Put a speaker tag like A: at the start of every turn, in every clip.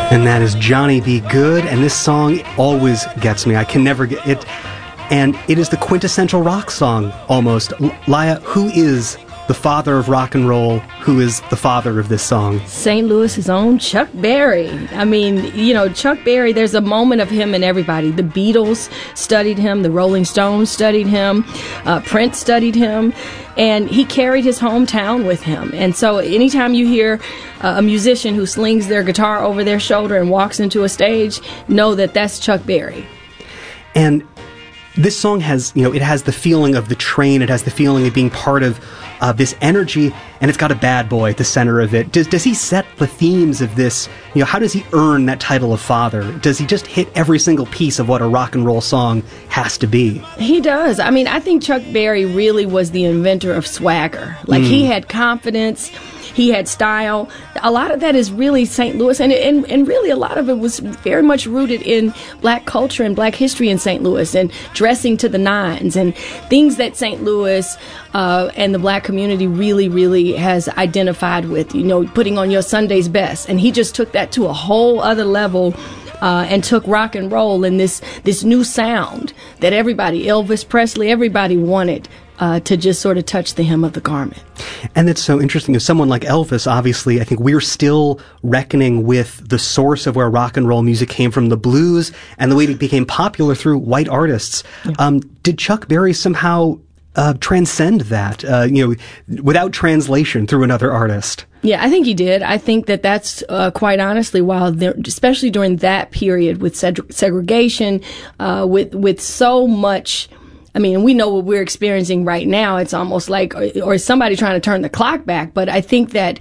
A: And that is Johnny B. Goode, and this song always gets me. I can never get it. And it is the quintessential rock song, almost. Laya, who is the father of rock and roll? Who is the father of this song?
B: St. Louis's own Chuck Berry. I mean, you know, Chuck Berry, there's a moment of him in everybody. The Beatles studied him. The Rolling Stones studied him. Prince studied him. And he carried his hometown with him. And so anytime you hear a musician who slings their guitar over their shoulder and walks into a stage, know that that's Chuck Berry.
A: And this song has, you know, it has the feeling of the train. It has the feeling of being part of this energy, and it's got a bad boy at the center of it. Does he set the themes of this? You know, how does he earn that title of father? Does he just hit every single piece of what a rock and roll song has to be?
B: He does. I mean, I think Chuck Berry really was the inventor of swagger. Like, he had confidence. He had style. A lot of that is really St. Louis, and really a lot of it was very much rooted in black culture and black history in St. Louis, and dressing to the nines, and things that St. Louis and the black community really has identified with, you know, putting on your Sunday's best. And he just took that to a whole other level and took rock and roll and this new sound that everybody, Elvis Presley, everybody wanted to just sort of touch the hem of the garment.
A: And it's so interesting. As someone like Elvis, obviously, I think we're still reckoning with the source of where rock and roll music came from, the blues, and the way it became popular through white artists. Yeah. Did Chuck Berry somehow transcend that, you know, without translation through another artist?
B: Yeah, I think he did. I think that's quite honestly, while there, especially during that period with segregation, with so much. I mean, we know what we're experiencing right now. It's almost like, or somebody trying to turn the clock back. But I think that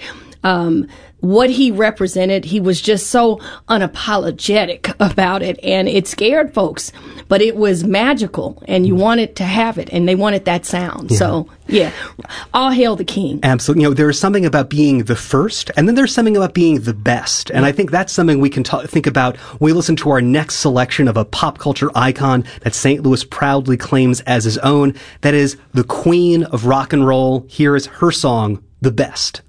B: what he represented, he was just so unapologetic about it, and it scared folks. But it was magical, and you wanted to have it, and they wanted that sound. Yeah. So, yeah, all hail the king.
A: Absolutely. You know, there's something about being the first, and then there's something about being the best. And I think that's something we can think about when we listen to our next selection of a pop culture icon that St. Louis proudly claims as his own. That is the queen of rock and roll. Here is her song, The Best.